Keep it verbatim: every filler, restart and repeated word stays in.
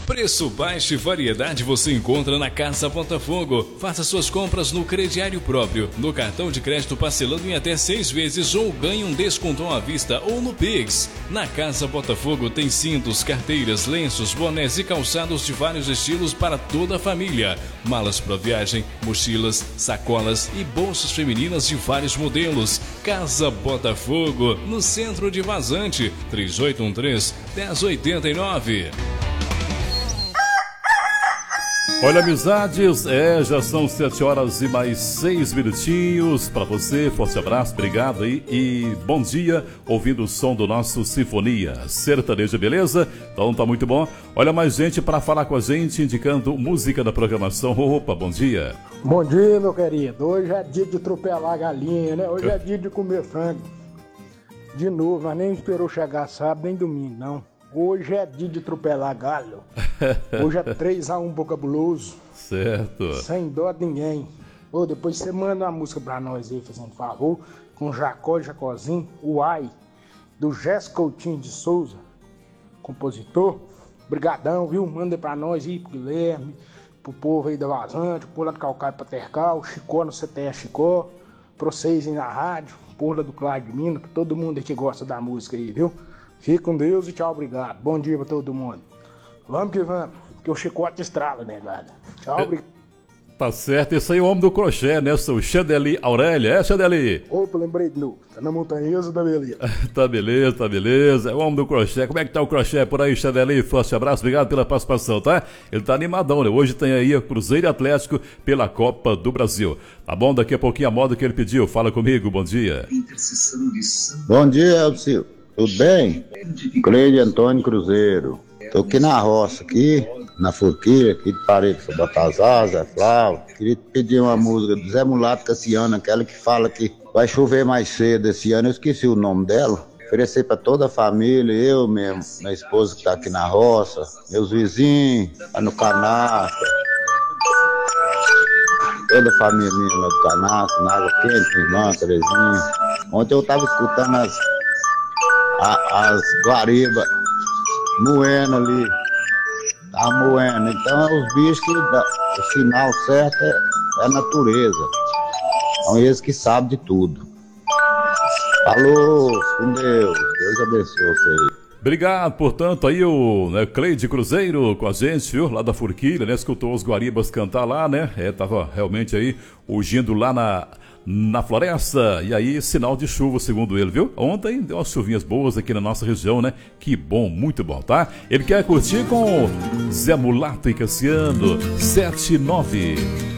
Preço baixo e variedade você encontra na Casa Botafogo. Faça suas compras no crediário próprio, no cartão de crédito parcelando em até seis vezes ou ganhe um descontão à vista ou no Pix. Na Casa Botafogo tem cintos, carteiras, lenços, bonés e calçados de vários estilos para toda a família. Malas para viagem, mochilas, sacolas e bolsas femininas de vários modelos. Casa Botafogo, no centro de Vazante, três oito um três, um zero oito nove. Olha, amizades, é, já são sete horas e mais seis minutinhos para você. Forte abraço, obrigado aí e bom dia, ouvindo o som do nosso Sinfonia Sertaneja, beleza? Então tá muito bom. Olha, mais gente para falar com a gente, indicando música da programação. Opa, bom dia. Bom dia, meu querido. Hoje é dia de atropelar a galinha, né? Hoje é dia de comer frango. De novo, mas nem esperou chegar sábado nem domingo, não. Hoje é dia de atropelar galho. Hoje é três a um pro cabuloso. Certo. Sem dó de ninguém. Ô, depois você manda uma música pra nós aí, fazendo favor. Com Jacó e Jacozinho. O Ai, do Jéssica Coutinho de Souza, compositor. Brigadão, viu? Manda pra nós aí, pro Guilherme, pro povo aí da Vazante, pro povo lá do Calcaio Patercal, Chicó no C T E Chicó, pra vocês aí na rádio, povo lá do Cláudio de Minas, pra todo mundo aí que gosta da música aí, viu? Fique com Deus e tchau, obrigado. Bom dia pra todo mundo. Vamos que vamos, que o chicote estrala, né, galera? Tchau, obrigado. Tá certo, esse aí é o homem do crochê, né? O Xandeli Aurélia, é, Xandeli? Opa, lembrei de novo. Tá na montanhesa da beleza. Tá beleza, tá beleza. É o homem do crochê. Como é que tá o crochê por aí, Xandeli? Forte abraço, obrigado pela participação, tá? Ele tá animadão, né? Hoje tem aí o Cruzeiro Atlético pela Copa do Brasil. Tá bom? Daqui a pouquinho a moda que ele pediu. Fala comigo, bom dia. Bom dia, Elcio. Tudo bem? Cleide Antônio Cruzeiro. Tô aqui na roça, aqui, na Forquilha, aqui de Parede, São Baltazar, Zé Flávio. Queria te pedir uma música do Zé Mulato Cassiano, aquela que fala que vai chover mais cedo esse ano. Eu esqueci o nome dela. Oferecer pra toda a família, eu mesmo, minha esposa que tá aqui na roça, meus vizinhos, lá no Canastra. Toda a família minha lá do Canastra, na Água Quente, minha irmã, Terezinha. Ontem eu tava escutando as... as guaribas moendo ali, tá moendo. Então é os bichos que dá, o sinal certo é, é a natureza. São eles que sabem de tudo. Falou, com Deus, Deus abençoe vocês. Obrigado, portanto, aí o né, Cleide Cruzeiro com a gente, viu? Lá da Forquilha, né? Escutou os guaribas cantar lá, né? É, tava realmente aí urgindo lá na, na floresta. E aí, sinal de chuva, segundo ele, viu? Ontem deu umas chuvinhas boas aqui na nossa região, né? Que bom, muito bom, tá? Ele quer curtir com Zé Mulato e Cassiano, sete nove.